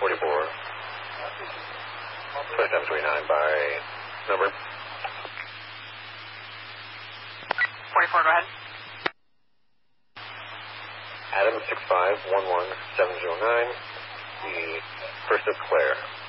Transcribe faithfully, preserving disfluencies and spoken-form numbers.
forty-four, twenty-seven twenty-nine by number. forty-four, go ahead. Adam six five one one seven zero nine, the first of Claire.